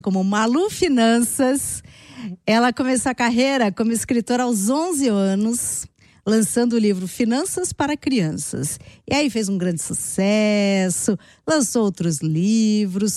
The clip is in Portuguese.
como Malu Finanças. Ela começou a carreira como escritora aos 11 anos, lançando o livro Finanças para Crianças. E aí fez um grande sucesso, lançou outros livros.